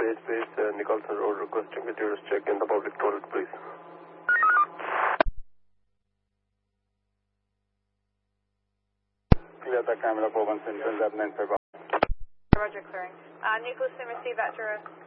Edge Base, Nicholson Road, requesting a tourist check in the public toilet, please. Clear the camera for 1 Central, 95. Roger, clearing. Nicholas, receive that tourist.